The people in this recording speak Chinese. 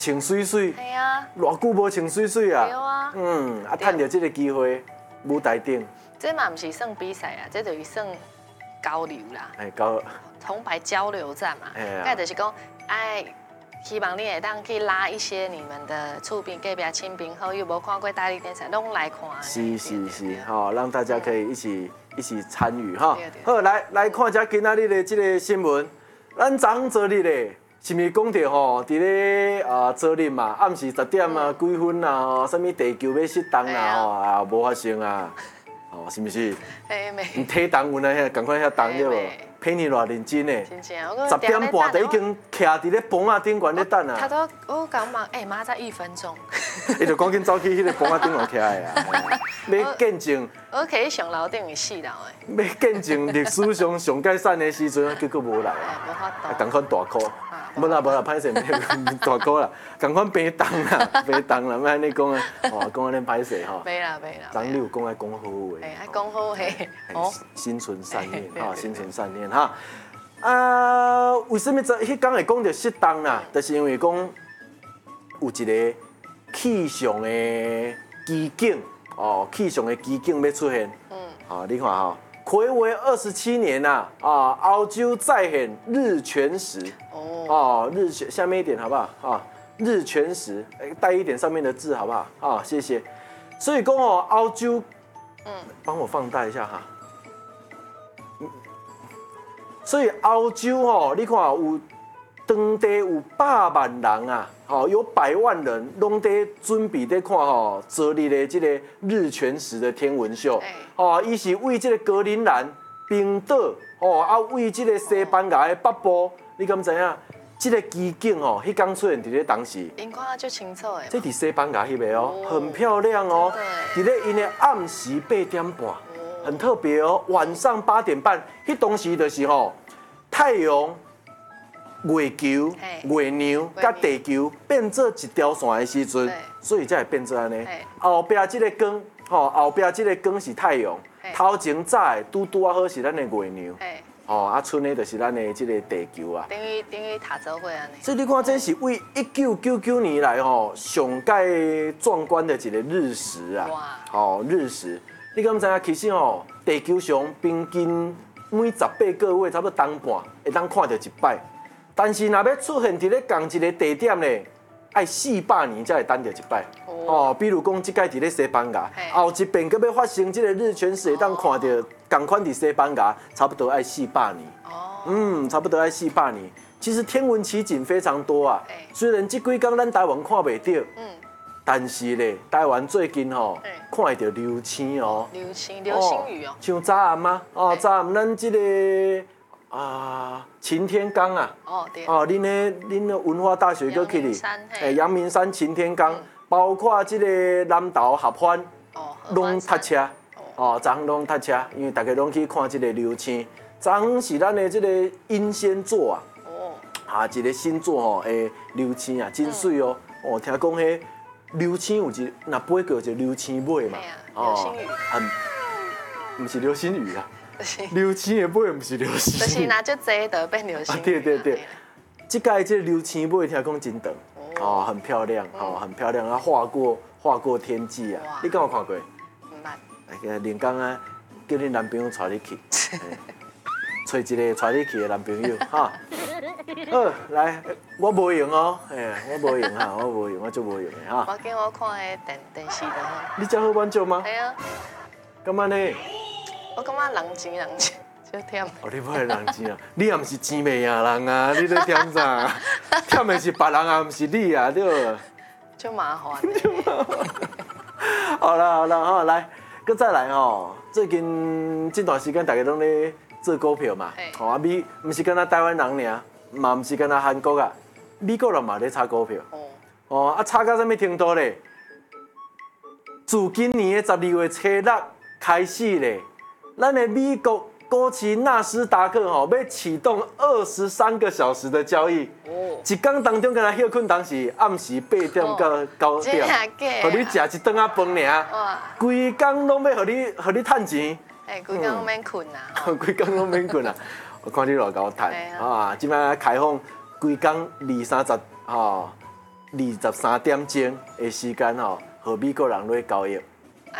穿水水， 系啊， 偌久无穿水水啊？ 对啊， 趁着这个机会，舞台顶， 这嘛不是算比赛啊，这就是算交流啦， 交红白交流战嘛。 啊就是讲，希望你会当去拉一些你们的厝边隔壁亲朋好友，无看过大力电视，拢来看。 是，让大家可以一起参与哈。 对好，来看一下今仔日的这个新闻。咱昨昏昨日咧，是毋是讲到吼，伫咧昨日嘛，暗时10点啊几分啊，吼，什么地球要熄灯啊，吼无发生啊，哦，是毋是？ 没。 体重运啊，赶快遐重对无？骗你偌认真诶！10点半就已经徛伫咧棚仔顶悬咧等啊。 他都我讲嘛，妈才1分钟。 伊就赶紧走去迄个棚仔顶落徛的啊，要见证。 我可以上楼顶去死人诶。 要见证历史上上解散的时阵，结果无来啊， 无法度。 同款大哭。无啦，歹势，大哭啦，同款平东啦，平东啦，莫安尼讲啊，哦，讲安尼歹势吼。 没啦。 昨你有讲爱讲好话。 爱讲好嘿。哦。 心存善念哈，心存善念哈。为什么迄天会讲到熄灯啦？就是因为讲有一个气象的奇景哦，气象的奇景要出现。你看哈。睽违27年呐，澳洲再现日全食。日全下面一点好不好？日全食，带一点上面的字好不好？谢谢。所以讲澳洲，帮我放大一下哈。所以澳洲你看有当地有100万人啊，有100万人拢在准备在看昨日的这个日全食的天文秀。伊是为这个格陵兰、冰岛，为这个西班牙的北部，你敢知影？这个奇景迄天出现伫咧当时。 因看就清楚诶。 这伫西班牙翕的哦，很漂亮哦。伫咧因的暗时8点半，很特别哦。晚上8点半，迄当时就是太阳。月球、月亮甲地球变做一条线的时阵，所以才会变做安尼。后壁这个光，后壁这个光是太阳，头前早的拄好是咱的月亮，剩的就是咱的这个地球啊。 等于塔做伙安尼。 所以你看，这是为1999年来上界壮观的一个日食啊！日食，你敢知影？其实地球上平均每18个月差不多当半会当看到一摆。但是，若要出现伫咧同一个地点咧，爱400年才会等到一摆。比如讲，即届伫咧西班牙，后一遍搁要发生即个日全食，会当看到同款伫西班牙，差不多爱400年。差不多爱400年。其实天文奇景非常多啊。虽然即几天咱台湾看袂到，但是咧，台湾最近看会到流星哦。流星雨哦。 像早暗啊，早暗咱即个。擎天岗啊！恁的文化大学搁去哩，阳明山擎天岗，包括这个南投合欢，拢塞车，昨昏拢塞车，因为大家拢去看这个流星。昨昏是咱的这个英仙座啊，一个星座的流星啊，真水哦！听讲迄流星有一那飞过就流星尾嘛， 流星雨， 不是流星雨啊。流星的尾不是流星， 就是拿就这的变流星。 对，这届这流星尾听讲真长，很漂亮，很漂亮，划过天际啊！你敢有看过？ 唔捌。 连讲啊，叫你男朋友带你去，找一个带你去的男朋友哈。好，来，我无用哦，我无用哈，我就无用的哈。 我叫我看迄电视就好。 你遮好挽救吗？ 系啊。 干嘛呢？ 我感觉人钱就忝。 你不是人钱啊？你也不是钱袂赢人啊！你在忝啥？忝的是别人啊，不是你啊，对。 就麻烦。 好了哈，来，搁再来最近这段时间大家拢咧做股票嘛，不是干那台湾人尔，嘛不是干那韩国啊，美国人嘛咧炒股票。炒到什么程度咧？自今年的12月初6开始咧。咱的美国股市纳斯达克要启动23个小时的交易，一天当中，敢若休困当时暗时8点到9点，互你食一顿仔饭尔，规工拢要互你趁钱。 规工拢免困啊！ 规工拢免困啊！我看你偌甲我趁即摆开放规工20、30 23点钟的时间吼，和美国人咧交易。